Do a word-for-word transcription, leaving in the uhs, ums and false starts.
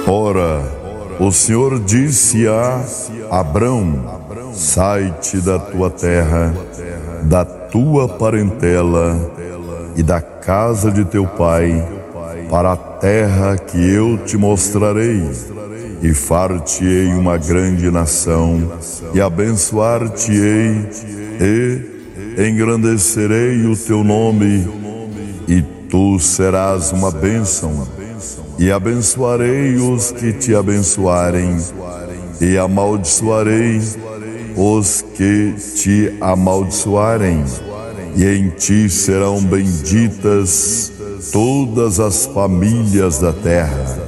Ora, o Senhor disse a Abrão: sai-te da tua terra, da tua parentela e da casa de teu pai, para a terra que eu te mostrarei, e far-te-ei uma grande nação, e abençoar-te-ei, e engrandecerei o teu nome, e tu serás uma bênção. E abençoarei os que te abençoarem, e amaldiçoarei os que te amaldiçoarem, e em ti serão benditas todas as famílias da terra.